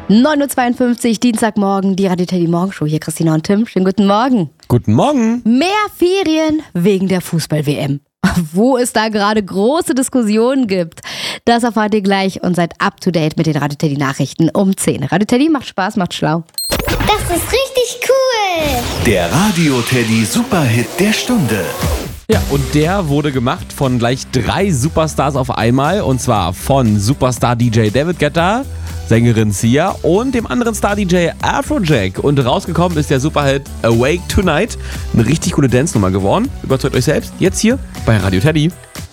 9.52 Uhr, Dienstagmorgen, die Radio Teddy Morgenshow. Hier Christina und Tim. Schönen guten Morgen. Guten Morgen. Mehr Ferien wegen der Fußball-WM. Wo es da gerade große Diskussionen gibt, das erfahrt ihr gleich und seid up to date mit den Radio Teddy Nachrichten um 10. Radio Teddy macht Spaß, macht schlau. Das ist richtig cool. Der Radio Teddy Superhit der Stunde. Ja, und der wurde gemacht von gleich 3 Superstars auf einmal. Und zwar von Superstar-DJ David Guetta, Sängerin Sia und dem anderen Star-DJ Afrojack. Und rausgekommen ist der Superhit Awake Tonight. Eine richtig coole Dance-Nummer geworden. Überzeugt euch selbst. Jetzt hier bei Radio Teddy.